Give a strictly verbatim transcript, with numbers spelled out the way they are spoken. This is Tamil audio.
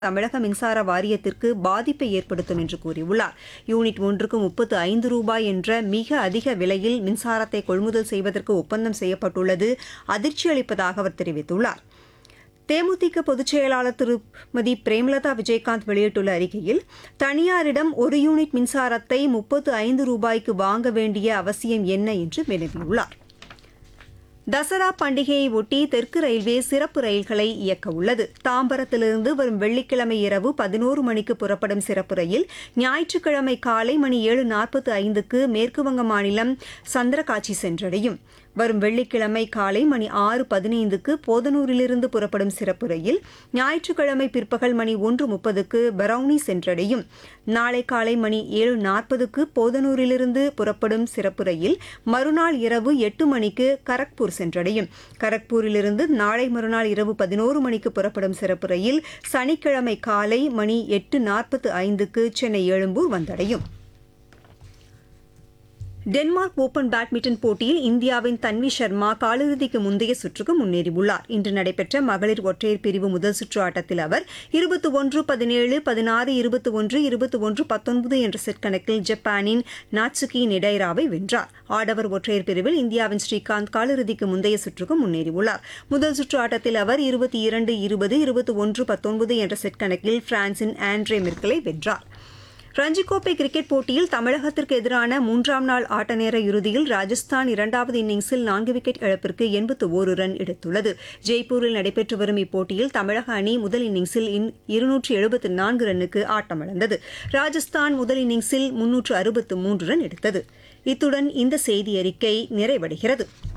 தமிழக மின்சார வாரியத்திற்கு பாதிப்பை ஏற்படுத்தும் என்று கூறியுள்ளார். யூனிட் ஒன்றுக்கு முப்பத்து ஐந்து ரூபாய் என்ற மிக அதிக விலையில் மின்சாரத்தை கொள்முதல் செய்வதற்கு ஒப்பந்தம் செய்யப்பட்டுள்ளது அதிர்ச்சி அளிப்பதாக அவர் தெரிவித்துள்ளார். தேமுதிக பொதுச் செயலாளர் திருமதி பிரேமலதா விஜயகாந்த் வெளியிட்டுள்ள அறிக்கையில், தனியாரிடம் ஒரு யூனிட் மின்சாரத்தை முப்பத்து ஐந்து ரூபாய்க்கு வாங்க வேண்டிய அவசியம் என்ன என்று வினவியுள்ளார். தசரா பண்டிகையை ஒட்டி தெற்கு ரயில்வே சிறப்பு ரயில்களை இயக்க உள்ளது. தாம்பரத்திலிருந்து வரும் வெள்ளிக்கிழமை இரவு பதினோரு மணிக்கு புறப்படும் சிறப்பு ரயில் ஞாயிற்றுக்கிழமை காலை மணி ஏழு நாற்பத்து ஐந்துக்கு மேற்குவங்க மாநிலம் சந்திரகாச்சி சென்றடையும். வரும் வெள்ளிக்கிழமை காலை மணி ஆறு பதினைந்துக்கு போதனூரிலிருந்து புறப்படும் சிறப்பு ரயில் ஞாயிற்றுக்கிழமை பிற்பகல் மணி ஒன்று முப்பதுக்கு பரௌனி சென்றடையும். நாளை காலை மணி ஏழு நாற்பதுக்கு போதனூரிலிருந்து புறப்படும் சிறப்பு ரயில் மறுநாள் இரவு எட்டு மணிக்கு கரக்பூர் சென்றடையும். கரக்பூரிலிருந்து நாளை மறுநாள் இரவு பதினோரு மணிக்கு புறப்படும் சிறப்பு ரயில் சனிக்கிழமை காலை மணி எட்டு நாற்பத்து ஐந்துக்கு சென்னை எழும்பூர் வந்தடையும். டென்மார்க் ஓபன் பேட்மிண்டன் போட்டியில் இந்தியாவின் தன்வி சர்மா காலிறுதிக்கு முந்தைய சுற்றுக்கு முன்னேறியுள்ளார். இன்று நடைபெற்ற மகளிர் ஒற்றையர் பிரிவு முதல் சுற்று ஆட்டத்தில் அவர் இருபத்தி ஒன்று பதினேழு பதினாறு இருபத்தி ஒன்று இருபத்தி ஒன்று பத்தொன்பது என்ற செட் கணக்கில் ஜப்பானின் நாட்சுகி நிடைராவை வென்றார். ஆடவர் ஒற்றையர் பிரிவில் இந்தியாவின் ஸ்ரீகாந்த் காலிறுதிக்கு முந்தைய சுற்றுக்கு முன்னேறியுள்ளார். முதல் சுற்று ஆட்டத்தில் அவர் இருபத்தி இரண்டு இருபது இருபத்தி ஒன்று பத்தொன்பது என்ற செட் கணக்கில் பிரான்சின் ஆண்ட்ரே மெர்க்கலை வென்றார். ரஞ்சிக் கோப்பை கிரிக்கெட் போட்டியில் தமிழகத்திற்கு எதிரான மூன்றாம் நாள் ஆட்ட நேர இறுதியில் ராஜஸ்தான் இரண்டாவது இன்னிங்ஸில் நான்கு விக்கெட் இழப்பிற்கு எண்பத்து ஒரு ரன் எடுத்துள்ளது. ஜெய்ப்பூரில் நடைபெற்று வரும் இப்போட்டியில் தமிழக அணி முதல் இன்னிங்ஸில் இருநூற்று எழுபத்து நான்கு ரன்னுக்கு ஆட்டமிழந்தது. ராஜஸ்தான் முதல் இன்னிங்ஸில் முன்னூற்று அறுபத்து மூன்று ரன் எடுத்தது. இத்துடன் இந்த செய்தி அறிக்கை நிறைவடைகிறது.